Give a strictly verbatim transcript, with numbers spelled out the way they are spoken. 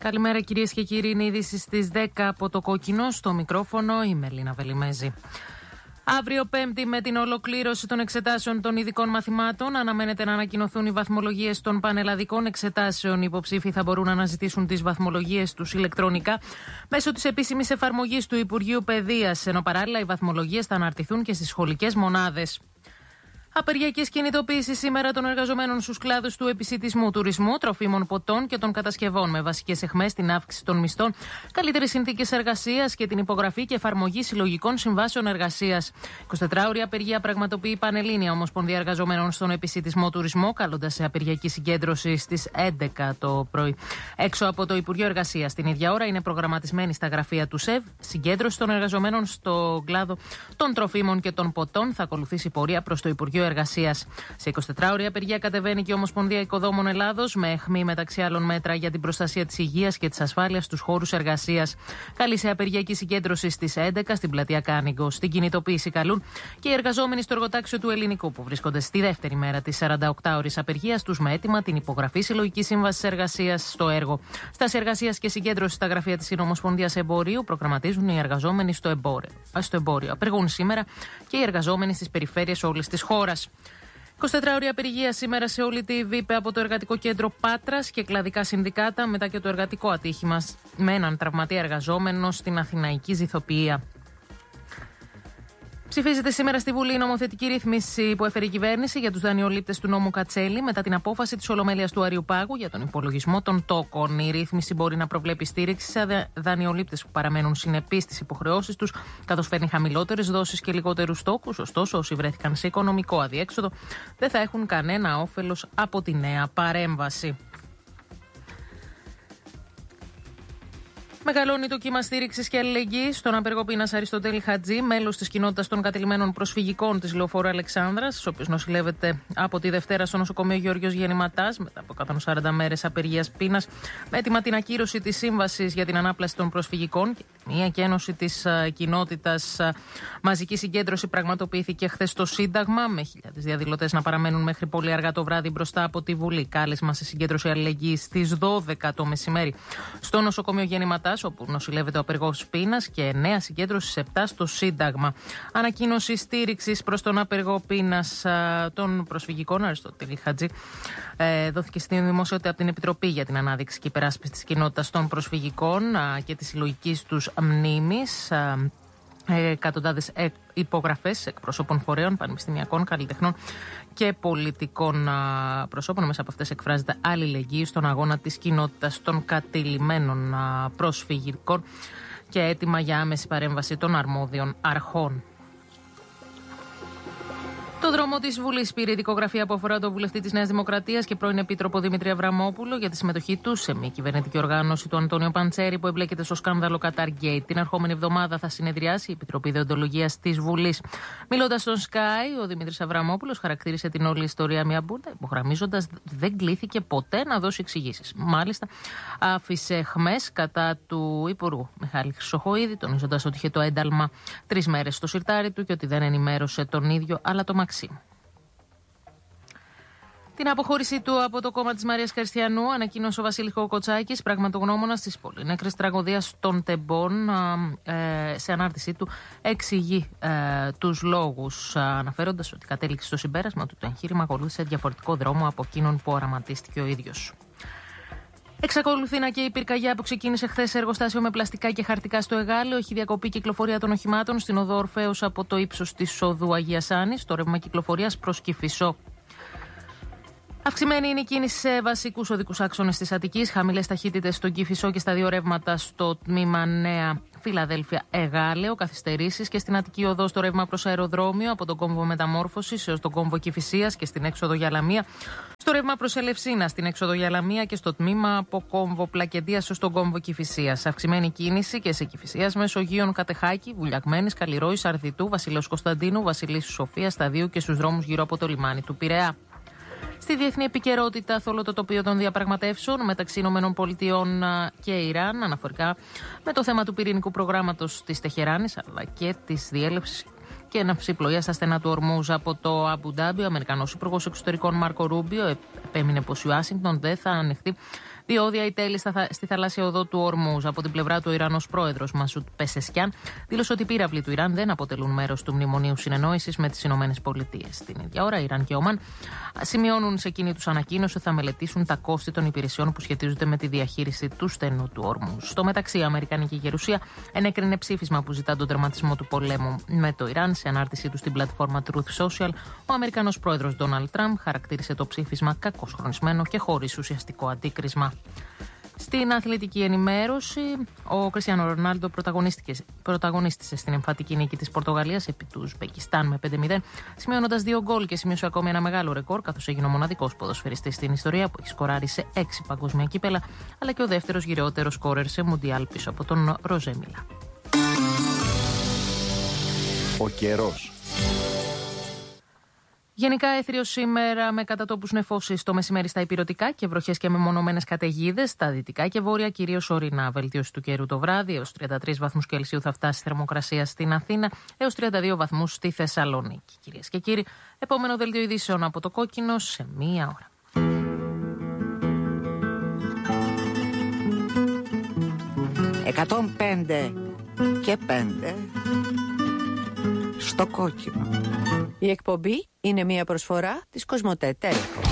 Καλημέρα κυρίες και κύριοι, είναι ειδήσεις στις δέκα από το Κόκκινο. Στο μικρόφωνο η Μελίνα Βελιμέζη. Αύριο Πέμπτη, με την ολοκλήρωση των εξετάσεων των ειδικών μαθημάτων, αναμένεται να ανακοινωθούν οι βαθμολογίες των πανελλαδικών εξετάσεων. Οι υποψήφοι θα μπορούν να αναζητήσουν τις βαθμολογίες τους ηλεκτρονικά μέσω της επίσημης εφαρμογής του Υπουργείου Παιδείας, ενώ παράλληλα οι βαθμολογίες θα αναρτηθούν και στις σχολικές μονάδες. Απεργιακές κινητοποίησεις σήμερα των εργαζομένων στους κλάδους του επισιτισμού, τουρισμού, τροφίμων, ποτών και των κατασκευών, με βασικές αιχμές την αύξηση των μισθών, καλύτερες συνθήκες εργασίας και την υπογραφή και εφαρμογή συλλογικών συμβάσεων εργασίας. εικοσιτετράωρη απεργία πραγματοποιεί η Πανελλήνια Ομοσπονδία Εργαζομένων στον επισιτισμό τουρισμό, καλώντας σε απεργιακή συγκέντρωση στις έντεκα το πρωί. Έξω από το Υπουργείο Εργασίας, την ίδια ώρα είναι προγραμματισμένη στα γραφεία του ΣΕΒ συγκέντρωση των εργαζομένων στο κλάδο των τροφίμων και των ποτών. Θα ακολουθήσει πορεία προς το Υπουργείο Εργασίας. Σε εικοσιτετράωρη απεργία κατεβαίνει και η Ομοσπονδία Οικοδόμων Ελλάδος, με αιχμή μεταξύ άλλων μέτρα για την προστασία της υγείας και της ασφάλειας στους χώρους εργασίας. Καλεί σε απεργιακή συγκέντρωση στις έντεκα στην πλατεία Κάνιγκο. Στην κινητοποίηση καλούν και οι εργαζόμενοι στο εργοτάξιο του Ελληνικού, που βρίσκονται στη δεύτερη μέρα της σαρανταοκτάωρης απεργίας τους, με έτοιμα την υπογραφή συλλογικής σύμβασης εργασίας στο έργο. Στάση εργασίας και συγκέντρωση στα γραφεία της Συνομοσπονδίας Εμπορίου προγραμματίζουν οι εργαζόμενοι στο εμπόριο. Στο εμπόριο. Απεργούν σήμερα και οι εργαζόμενοι στις περιφέρειες όλης της χώρας. εικοσιτετράωρη απεργία σήμερα σε όλη τη ΒΥΠΕ από το Εργατικό Κέντρο Πάτρας και κλαδικά συνδικάτα, μετά και το εργατικό ατύχημα με έναν τραυματία εργαζόμενο στην Αθηναϊκή Ζηθοποιία. Ψηφίζεται σήμερα στη Βουλή η νομοθετική ρύθμιση που έφερε η κυβέρνηση για τους δανειολήπτες του νόμου Κατσέλη μετά την απόφαση της Ολομέλειας του Αριουπάγου για τον υπολογισμό των τόκων. Η ρύθμιση μπορεί να προβλέπει στήριξη σε δανειολήπτες που παραμένουν συνεπείς στις υποχρεώσεις τους, καθώς φέρνει χαμηλότερες δόσεις και λιγότερους τόκους. Ωστόσο, όσοι βρέθηκαν σε οικονομικό αδιέξοδο δεν θα έχουν κανένα όφελος από τη νέα παρέμβαση. Μεγαλώνει το κύμα στήριξης και αλληλεγγύης στον απεργό πείνας Αριστοτέλη Χατζή, μέλος της κοινότητας των κατελημένων προσφυγικών της Λεωφόρου Αλεξάνδρας, ο οποίος νοσηλεύεται από τη Δευτέρα στο νοσοκομείο Γεώργιος Γεννηματάς μετά από εκατόν σαράντα μέρες απεργίας πείνας, με έτοιμα την ακύρωση της σύμβασης για την ανάπλαση των προσφυγικών και μια εκένωση της κοινότητας. Μαζική συγκέντρωση πραγματοποιήθηκε χθες στο Σύνταγμα, με χιλιάδες διαδηλωτές να παραμένουν μέχρι πολύ αργά το βράδυ μπροστά από τη Βουλή. Κάλεσμα σε συγκέντρωση αλληλεγγύης στις δώδεκα το μεσημέρι στο νοσοκομείο Γεννηματάς, όπου νοσηλεύεται ο απεργός πείνας, και νέα συγκέντρωση στις επτά στο Σύνταγμα. Ανακοίνωση στήριξης προς τον απεργό πείνας των προσφυγικών Αριστοτέλη Χατζή ε, δόθηκε στην δημοσιότητα από την Επιτροπή για την Ανάδειξη και Υπεράσπιση της Κοινότητας των Προσφυγικών α, και της συλλογικής τους μνήμης. Α, εκατοντάδες υπογραφές εκπροσώπων φορέων, πανεπιστημιακών, καλλιτεχνών και πολιτικών προσώπων. Μέσα από αυτές εκφράζεται αλληλεγγύη στον αγώνα της κοινότητας των κατηλημένων προσφυγικών και έτοιμα για άμεση παρέμβαση των αρμόδιων αρχών. Το δρόμο της Βουλής πήρε η δικογραφία που αφορά τον βουλευτή της Νέας Δημοκρατίας και πρώην Επίτροπο Δημήτρη Αβραμόπουλο για τη συμμετοχή του σε μια κυβερνητική οργάνωση του Αντώνιο Παντσέρη που εμπλέκεται στο σκάνδαλο Qatargate. Την ερχόμενη εβδομάδα θα συνεδριάσει η Επιτροπή Δεοντολογίας της Βουλής. Μιλώντας στον Sky, ο Δημήτρης Αβραμόπουλος χαρακτήρισε την όλη ιστορία μια μπουρδα, υπογραμμίζοντας δεν κλήθηκε ποτέ να δώσει εξηγήσεις. Μάλιστα, άφησε αιχμές κατά του Υπουργού Μιχάλη Χρυσοχοΐδη, τονίζοντας ότι είχε το ένταλμα τρεις μέρες στο σιρτάρι του και ότι δεν ενημέρωσε τον ίδιο αλλά το Μαξίμου. Την αποχώρησή του από το κόμμα της Μαρίας Χριστιανού ανακοίνωσε ο Βασίλης Κοκοτσάκης, πραγματογνώμονας της πολυνέκρης τραγωδίας των Τεμπών. Ε, σε ανάρτησή του εξηγεί ε, τους λόγους, αναφέροντας ότι κατέληξε στο συμπέρασμα ότι το εγχείρημα ακολούθησε διαφορετικό δρόμο από εκείνον που οραματίστηκε ο ίδιος. Εξακολουθεί να καίει η πυρκαγιά που ξεκίνησε χθες σε εργοστάσιο με πλαστικά και χαρτικά στο Εγάλεο. Έχει διακοπεί κυκλοφορία των οχημάτων στην οδό Ορφέως από το ύψος της οδού Αγίας Άννης, το ρεύμα κυκλοφορίας προς Κηφισό. Αυξημένη είναι η κίνηση σε βασικούς οδικούς άξονες της Αττικής. Χαμηλές ταχύτητες στον Κηφισό και στα δύο ρεύματα στο τμήμα Νέα Φιλαδέλφια Εγάλεο. Καθυστερήσεις και στην Αττική οδό στο ρεύμα προς αεροδρόμιο από τον κόμβο Μεταμόρφωσης έως τον κόμβο Κηφισίας και στην έξοδο για Λαμία. Στο ρεύμα προς Ελευσίνα στην έξοδο για Λαμία και στο τμήμα από κόμβο Πλακεντίας έως τον κόμβο Κηφισίας. Αυξημένη κίνηση και σε Κηφισίας Μεσογείων Κατεχάκη, Βουλιαγμένης, Καλλιρόης, Αρδιτού, Βασιλέως Κωνσταντίνου, Βασιλίσσου Σοφίας, Σταδίου και στους δρόμους γύρω από το λιμάνι του Πειραιά. Στη διεθνή επικαιρότητα, θόλο το τοπίο των διαπραγματεύσεων μεταξύ ΗΠΑ και Ιράν, αναφορικά με το θέμα του πυρηνικού προγράμματος της Τεχεράνης, αλλά και της διέλευσης και ναυσιπλοεία στα στενά του Ορμούζ από το Αμπουντάμπι. Ο Αμερικανός Υπουργός Εξωτερικών Μάρκο Ρούμπιο επέμεινε πως η Ουάσιγκτον δεν θα ανεχτεί Διόδια η τέλη στη θαλάσσια οδό του Ορμούζ. Από την πλευρά του, ο Ιρανός πρόεδρος Μασούτ Πεσεσκιάν δήλωσε ότι οι πύραυλοι του Ιράν δεν αποτελούν μέρος του μνημονίου συνεννόησης με τις Ηνωμένες Πολιτείες. Την ίδια ώρα, Ιράν και Ομάν σημειώνουν σε εκείνη τους ανακοίνωση ότι θα μελετήσουν τα κόστη των υπηρεσιών που σχετίζονται με τη διαχείριση του στενού του Ορμούζ. Στο μεταξύ, η Αμερικανική Γερουσία ενέκρινε ψήφισμα που ζητά τον τερματισμό του πολέμου με το Ιράν. Σε ανάρτησή του στην πλατφόρμα Truth Social, ο Αμερικανός πρόεδρος Ντόναλντ Τραμπ χαρακτήρισε το ψήφισμα κακώς χρονισμένο και χωρίς ουσιαστικό αντίκρισμα. Στην αθλητική ενημέρωση, ο Κριστιάνο Ρονάλντο πρωταγωνίστησε στην εμφατική νίκη της Πορτογαλίας επί του Ουσμπεκιστάν με πέντε μηδέν, σημειώνοντας δύο γκολ και σημείωσε ακόμη ένα μεγάλο ρεκόρ, καθώς έγινε ο μοναδικός ποδοσφαιριστής στην ιστορία που έχει σκοράρει σε έξι παγκόσμια κύπελα, αλλά και ο δεύτερος γυρεότερος σκόρερ σε Μουντιάλ πίσω από τον Ροζέ Μιλά. Ο καιρός. Γενικά έθριο σήμερα με κατατόπους νεφώσεις το μεσημέρι στα ηπειρωτικά και βροχές και μεμονωμένες καταιγίδες. Στα δυτικά και βόρεια κυρίως ορεινά. Βελτίωση του καιρού το βράδυ. Έως τριάντα τρεις βαθμούς Κελσίου θα φτάσει η θερμοκρασία στην Αθήνα. Έως τριάντα δύο βαθμούς στη Θεσσαλονίκη. Κυρίες και κύριοι, επόμενο δελτίο ειδήσεων από το Κόκκινο σε μία ώρα. εκατόν πέντε και πέντε στο Κόκκινο. Η εκπομπή είναι μια προσφορά της Κοσμοτέ Telecom.